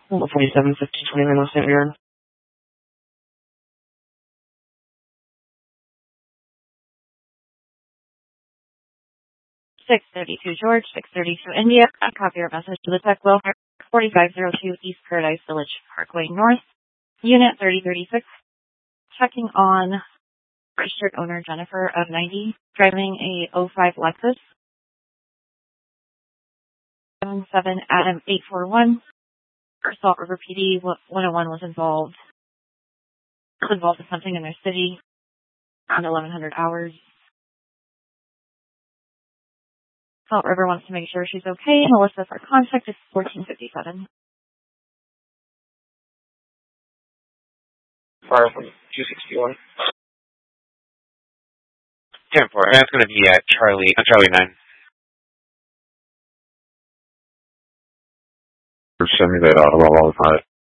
47, 50, 29 West St. Yard. 632 George, 632 India. Copy your message to the Tech Welfare, 4502 East Paradise Village Parkway North, Unit 3036. Checking on registered owner Jennifer of 90, driving a '05 Lexus. 77 Adam 841. Salt River PD 101 was involved. Involved in something in their city around 1100 hours. Salt River wants to make sure she's okay. Melissa, for contact is 1457. Fire from 261. 10-4, and that's going to be at Charlie 9. Send me that out. I'll